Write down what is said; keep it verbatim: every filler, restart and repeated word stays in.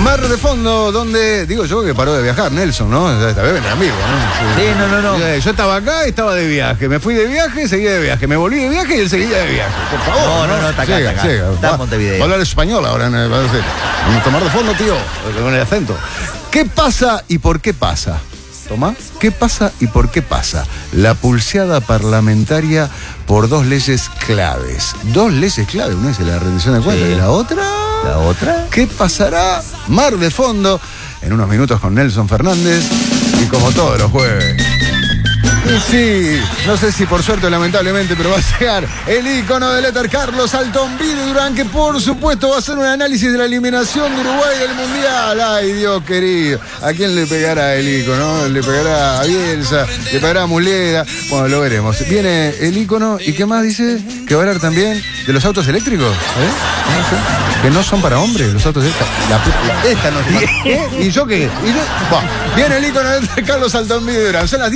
Mar de Fondo, donde, digo yo que paró de viajar, Nelson, ¿no? Esta vez ven amigo, ¿no? Sí, no, no, no. Yo estaba acá y estaba de viaje. Me fui de viaje, seguía de viaje. Me volví de viaje y él seguía de viaje. Por favor. No, no, no, está acá, Llega, está acá. llega. Está en Va- Montevideo. Va a hablar español ahora, ¿no? Va a decir, Mar de Fondo, tío, con el acento. ¿Qué pasa y por qué pasa? Toma. ¿Qué pasa y por qué pasa? La pulseada parlamentaria por dos leyes claves. Dos leyes claves. Una es la rendición de cuentas Sí. y la otra... ¿La otra? ¿Qué pasará? Mar de Fondo, en unos minutos con Nelson Fernández y como todos los jueves. Y sí, no sé si por suerte o lamentablemente, pero va a llegar el ícono del éter, Carlos Altombido Durán, que por supuesto va a hacer un análisis de la eliminación de Uruguay del Mundial. Ay, Dios querido, ¿a quién le pegará el ícono? ¿Le pegará a Bielsa? ¿Le pegará a Mulera? Bueno, lo veremos. Viene el ícono y ¿qué más dice? Que va a hablar también de los autos eléctricos, ¿eh? Que no son para hombres, los autos eléctricos. La, la, esta no es para... ¿Eh? ¿Y yo qué? ¿Y yo? Bah, viene el ícono del éter, Carlos Altombido Durán. Son las